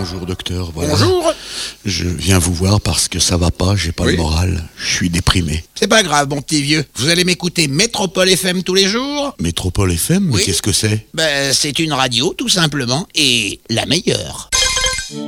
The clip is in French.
Bonjour docteur, voilà. Bonjour. Je viens vous voir parce que ça va pas, j'ai pas Oui. le moral, je suis déprimé. C'est pas grave, mon petit vieux. Vous allez m'écouter Métropole FM tous les jours. Métropole FM, mais Oui. qu'est-ce que c'est? C'est une radio, tout simplement, et la meilleure.